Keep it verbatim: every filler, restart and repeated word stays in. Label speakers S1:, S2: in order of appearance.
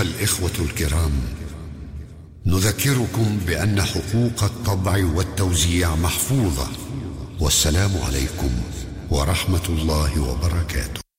S1: أيها الإخوة الكرام، نذكركم بأن حقوق الطبع والتوزيع محفوظة. والسلام عليكم ورحمة الله وبركاته.